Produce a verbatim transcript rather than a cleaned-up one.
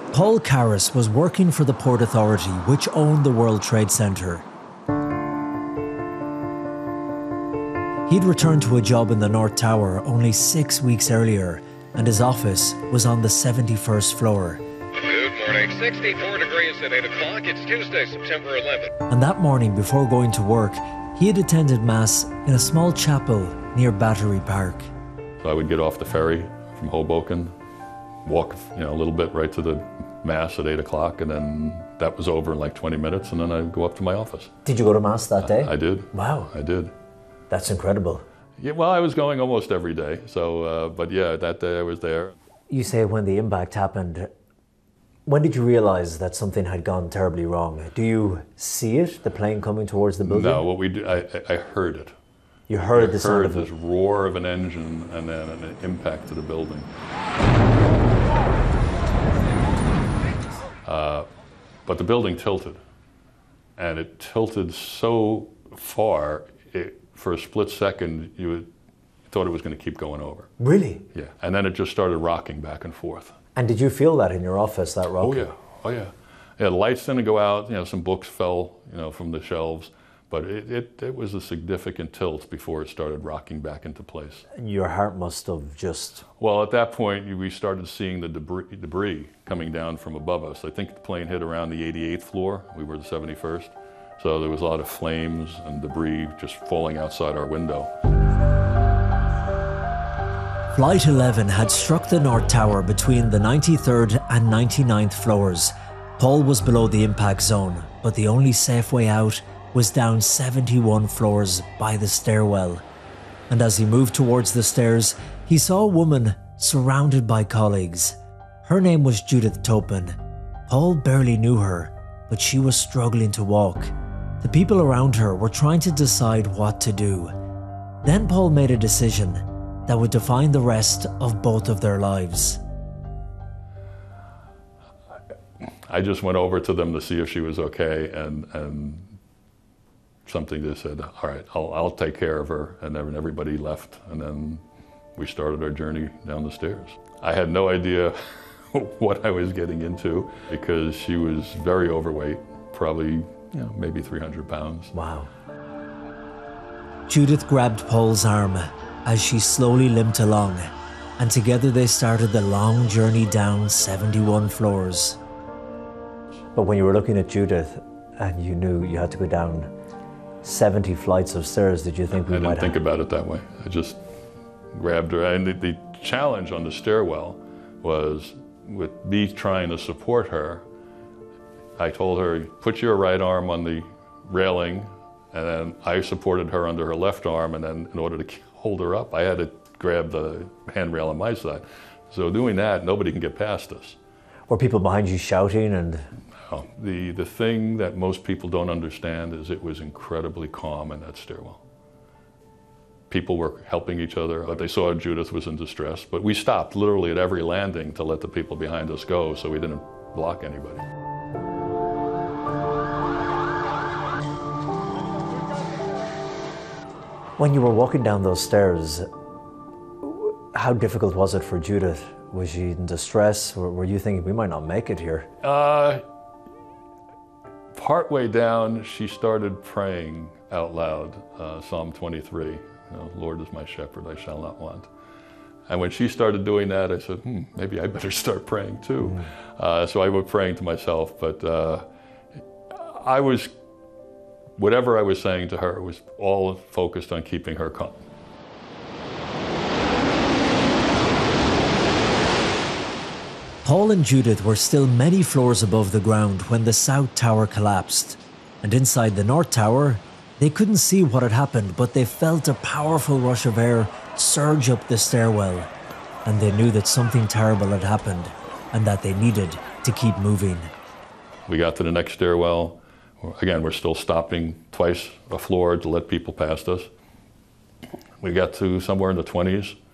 Paul Karras was working for the Port Authority, which owned the World Trade Center. He'd returned to a job in the North Tower only six weeks earlier, and his office was on the seventy-first floor. Good morning. sixty-four degrees at eight o'clock. It's Tuesday, September eleventh. And that morning, before going to work, he had attended Mass in a small chapel near Battery Park. So I would get off the ferry from Hoboken, walk you know, a little bit right to the Mass at eight o'clock, and then that was over in like twenty minutes, and then I'd go up to my office. Did you go to Mass that day? I, I did. Wow. I did. That's incredible. Yeah, well, I was going almost every day, so, uh, but yeah, that day I was there. You say when the impact happened, when did you realize that something had gone terribly wrong? Do you see it, the plane coming towards the building? No, what we do, I, I heard it. You heard I the sound heard of this it? roar of an engine and then an impact to the building. Uh, but the building tilted, and it tilted so far, it, for a split second, you would, thought it was going to keep going over. Really? Yeah, and then it just started rocking back and forth. And did you feel that in your office, that rock? Oh yeah, oh yeah. Yeah, the lights didn't go out, you know, some books fell, you know, from the shelves, but it, it, it was a significant tilt before it started rocking back into place. Your heart must have just... Well, at that point, we started seeing the debris, debris coming down from above us. I think the plane hit around the eighty-eighth floor. We were the seventy-first. So there was a lot of flames and debris just falling outside our window. Flight eleven had struck the North Tower between the ninety-third and ninety-ninth floors. Paul was below the impact zone, but the only safe way out was down seventy-one floors by the stairwell. And as he moved towards the stairs, he saw a woman surrounded by colleagues. Her name was Judith Topin. Paul barely knew her, but she was struggling to walk. The people around her were trying to decide what to do. Then Paul made a decision that would define the rest of both of their lives. I just went over to them to see if she was okay, and, and something just said, all right, I'll, I'll take care of her, and then everybody left, and then we started our journey down the stairs. I had no idea what I was getting into because she was very overweight, probably you know, maybe three hundred pounds. Wow. Judith grabbed Paul's arm as she slowly limped along, and together they started the long journey down seventy-one floors. But when you were looking at Judith and you knew you had to go down seventy flights of stairs, did you think we I might didn't think have... about it that way. I just grabbed her. And the, the challenge on the stairwell was with me trying to support her. I told her, put your right arm on the railing, and then I supported her under her left arm, and then in order to hold her up, I had to grab the handrail on my side. So doing that, nobody can get past us. Were people behind you shouting and... No. The, the thing that most people don't understand is it was incredibly calm in that stairwell. People were helping each other, but they saw Judith was in distress. But we stopped literally at every landing to let the people behind us go so we didn't block anybody. When you were walking down those stairs, how difficult was it for Judith? Was she in distress? Or were you thinking, we might not make it here? Uh, partway down, she started praying out loud, uh, Psalm twenty-three. You know, Lord is my shepherd, I shall not want. And when she started doing that, I said, hmm, maybe I better start praying too. Mm. Uh, so I was praying to myself, but uh, I was, whatever I was saying to her was all focused on keeping her calm. Paul and Judith were still many floors above the ground when the South Tower collapsed. And inside the North Tower, they couldn't see what had happened, but they felt a powerful rush of air surge up the stairwell. And they knew that something terrible had happened and that they needed to keep moving. We got to the next stairwell. Again, we're still stopping twice a floor to let people past us. We got to somewhere in the twenties.